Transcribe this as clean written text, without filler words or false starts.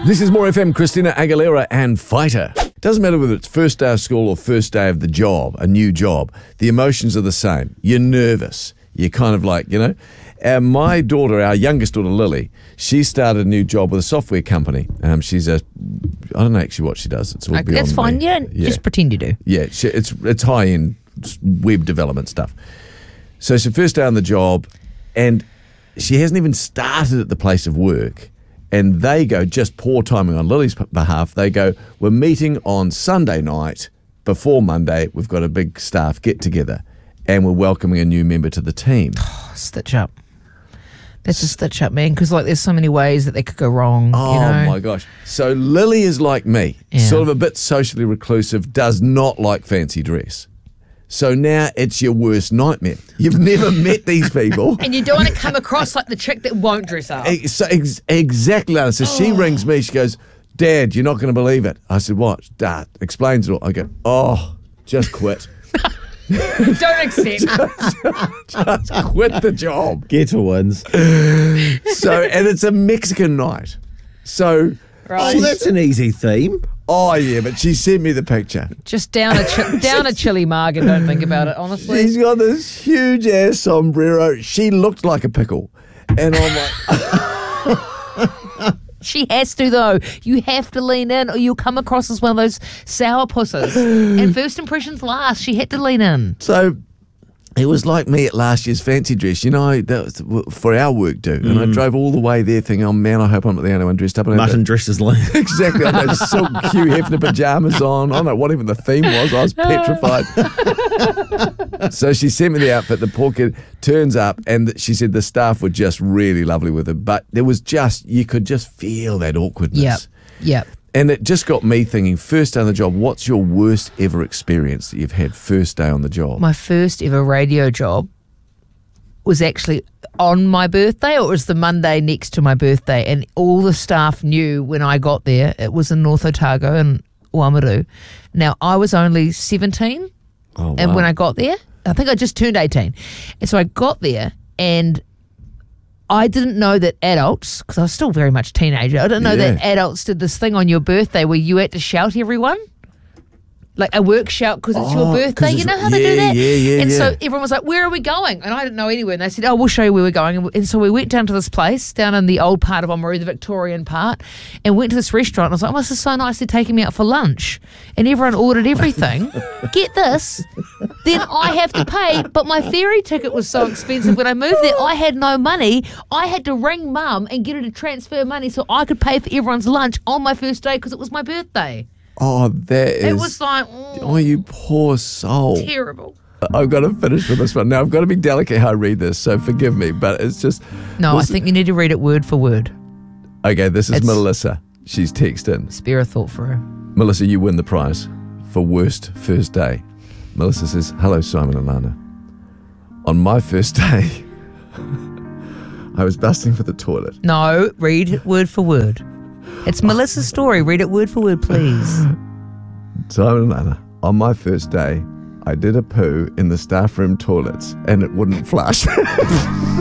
This is More FM, Christina Aguilera and Fighter. Doesn't matter whether it's first day of school or first day of the job, a new job. The emotions are the same. You're nervous. You're kind of like, my daughter, our youngest daughter, Lily, she started a new job with a software company. I don't know actually what she does. It's all beyond That's fine. me. Yeah, just pretend you do. Yeah, it's high-end web development stuff. So it's her first day on the job, and she hasn't even started at the place of work. And they go, just poor timing on Lily's behalf, they go, we're meeting on Sunday night before Monday. We've got a big staff get-together, and we're welcoming a new member to the team. Stitch up. That's a stitch up, man, because there's so many ways that they could go wrong. Oh, my gosh. So Lily is like me, sort of a bit socially reclusive, does not like fancy dress. So now it's your worst nightmare. You've never met these people. And you don't want to come across like the chick that won't dress up. Exactly, Lana. So she rings me. She goes, Dad, you're not going to believe it. I said, what? Dad, explains it all. I go, just quit. Don't accept. Just quit the job. Get a wins. And it's a Mexican night. So, Right. Oh, that's an easy theme. oh yeah, but she sent me the picture. Just down a chili mug and don't think about it, honestly. She's got this huge ass sombrero. She looked like a pickle. And I'm like, She has to, though. You have to lean in or you'll come across as one of those sour pusses. And first impressions last. She had to lean in. so it was like me at last year's fancy dress. That was for our work do. And I drove all the way there thinking, oh man, I hope I'm not the only one dressed up. And Mutton dressed as lamb. Exactly. I had those silk Hugh Hefner pajamas on. I don't know what even the theme was. I was petrified. So she sent me the outfit. The poor kid turns up and she said the staff were just really lovely with her. But there was you could just feel that awkwardness. Yep. And it just got me thinking, first day on the job, what's your worst ever experience that you've had first day on the job? My first ever radio job was actually on my birthday, or it was the Monday next to my birthday, and all the staff knew when I got there. It was in North Otago in Oamaru. Now, I was only 17, and when I got there, I think I just turned 18. And so I got there, and I didn't know that adults, because I was still very much a teenager, I didn't know that adults did this thing on your birthday where you had to shout everyone. Like a work shout because it's your birthday. You know how they do that? And so everyone was like, where are we going? And I didn't know anywhere. And they said, we'll show you where we're going. And so we went down to this place down in the old part of Oamaru, the Victorian part, and went to this restaurant. And I was like, this is so nice. They're taking me out for lunch. And everyone ordered everything. Get this. Then I have to pay. But my ferry ticket was so expensive when I moved there. I had no money. I had to ring Mum and get her to transfer money so I could pay for everyone's lunch on my first day because it was my birthday. Oh, that is... It was like... Oh, you poor soul. Terrible. I've got to finish with this one. Now, I've got to be delicate how I read this, so forgive me, but it's just... No, I think you need to read it word for word. Okay, this is Melissa. She's texted. Spare a thought for her. Melissa, you win the prize for worst first day. Melissa says, hello, Simon and Lana. On my first day, I was busting for the toilet. No, read it word for word. It's Melissa's story. Read it word for word, please. Simon and Lana, on my first day, I did a poo in the staff room toilets and it wouldn't flush.